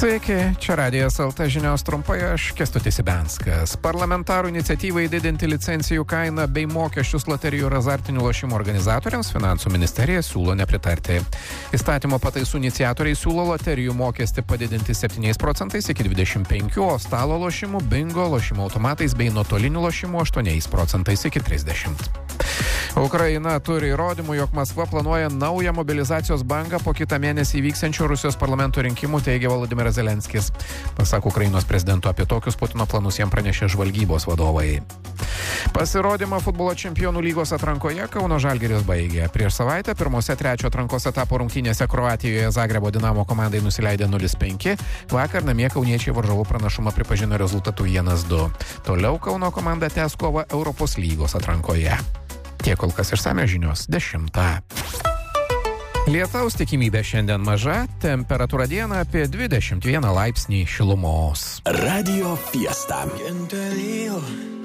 Sveiki, čia Radijas LT žinios trumpai, aš Kęstutis Ibenskas. Parlamentarų iniciatyvai didinti licencijų kainą bei mokesčius loterijų ir azartinių lošimų organizatoriams Finansų ministerija siūlo nepritarti. Įstatymo pataisų iniciatoriai siūlo loterijų mokestį padidinti 7% iki 25%, o stalo lošimų, bingo, lošimų automatais bei nuotolinių lošimų 8% iki 30%. Ukraina turi įrodymų, jog Maskva planuoja naują mobilizacijos bangą po kitą mėnesį įvyksiančių Rusijos parlamento rinkimų, teigia Volodymyras Zelenskis. Pasak Ukrainos prezidento, apie tokius Putino planus jam pranešė žvalgybos vadovai. Pasirodymą futbolo čempionų lygos atrankoje Kauno Žalgiris baigė. Prieš savaitę pirmose trečio atrankos etapo rungtynėse Kroatijoje Zagrebo Dinamo komandai nusileidė 0-5. Vakar namie kauniečiai varžovų pranašumą pripažino rezultatu 1-2. Toliau Kauno komanda tęs kovą Europos lygos atrankoje. Tiek kol kas išsame žinios 10. Lietaus tikimybė šiandien maža, temperatūra dieną apie 21 laipsnį šilumos. Radio Fiesta. ¿Quién te dijo